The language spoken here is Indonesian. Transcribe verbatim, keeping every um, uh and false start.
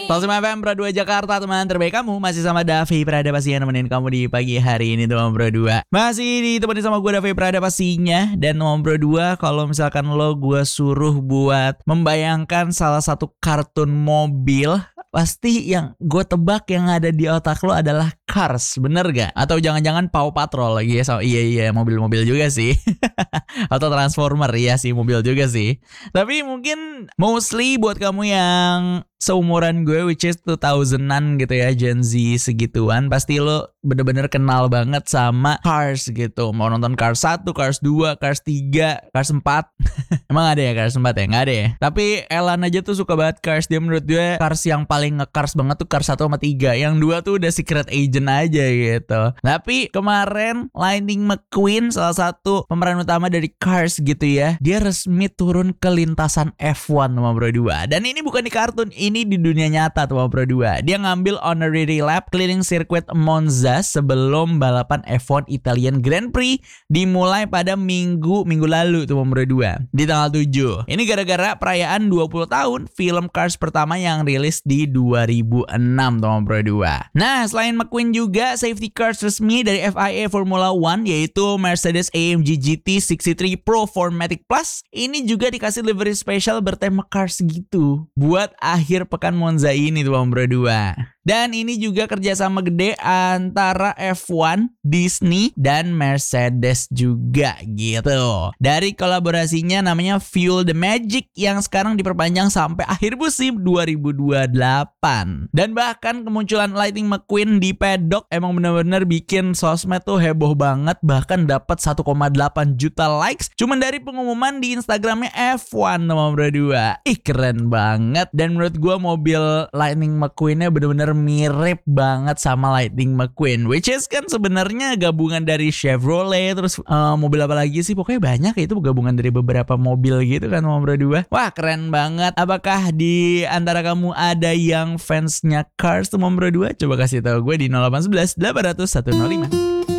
Sosma F M Pro dua Jakarta, teman terbaik kamu. Masih sama Davi Prada pastinya nemenin kamu di pagi hari ini teman Pro dua. Masih ditemani sama gue Davi Prada pastinya. Dan teman Pro dua, kalau misalkan lo gue suruh buat membayangkan salah satu kartun mobil, pasti yang gue tebak yang ada di otak lo adalah Cars, bener gak? Atau jangan-jangan Paw Patrol lagi ya? So, iya iya mobil-mobil juga sih. Atau Transformer, iya sih mobil juga sih. Tapi mungkin mostly buat kamu yang seumuran gue, which is two thousandan gitu ya, Gen Z segituan, pasti lo bener-bener kenal banget sama Cars gitu. Mau nonton Cars satu, Cars dua, Cars tiga, Cars empat. Emang ada ya Cars empat ya? Nggak ada ya? Tapi Elan aja tuh suka banget Cars. Dia menurut gue Cars yang paling nge-Cars banget tuh Cars satu sama tiga. Yang dua tuh udah secret agent aja gitu. Tapi kemarin Lightning McQueen, salah satu pemeran utama dari Cars gitu ya, dia resmi turun ke lintasan F one sama Bro dua. Dan ini bukan di kartun, ini di dunia nyata tuh Bro dua. Dia ngambil honorary lap keliling sirkuit Monza sebelum balapan F one Italian Grand Prix dimulai pada minggu minggu lalu tuh Bro dua, di tanggal tujuh. Ini gara-gara perayaan dua puluh tahun film Cars pertama yang rilis di dua ribu enam tuh Bro dua. Nah, selain McQueen juga safety cars resmi dari F I A Formula One, yaitu Mercedes A M G G T enam puluh tiga Pro four Matic Plus. Ini juga dikasih livery special bertema Cars gitu buat akhir pekan Monza ini tuh Bro dua. Dan ini juga kerjasama gede antara F one, Disney, dan Mercedes juga gitu. Dari kolaborasinya namanya Fuel the Magic yang sekarang diperpanjang sampai akhir musim dua ribu dua puluh delapan. Dan bahkan kemunculan Lightning McQueen di paddock emang bener-bener bikin sosmed tuh heboh banget. Bahkan dapat satu koma delapan juta likes cuman dari pengumuman di Instagramnya F one sama Bro dua. Ih keren banget. Dan menurut gue mobil Lightning McQueen-nya bener-bener mirip banget sama Lightning McQueen, which is kan sebenarnya gabungan dari Chevrolet, terus uh, mobil apa lagi sih, pokoknya banyak ya, itu gabungan dari beberapa mobil gitu kan sama Bro dua. Wah keren banget. Apakah di antara kamu ada yang fansnya Cars tuh Bro dua? Coba kasih tahu gue di nol delapan satu satu delapan nol nol satu nol lima.